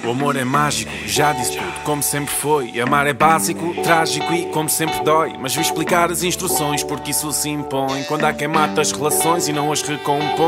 O amor é mágico, já disse tudo, como sempre foi. Amar é básico, trágico e como sempre dói. Mas vi explicar as instruções porque isso se impõe. Quando há quem mata as relações e não as recompõe.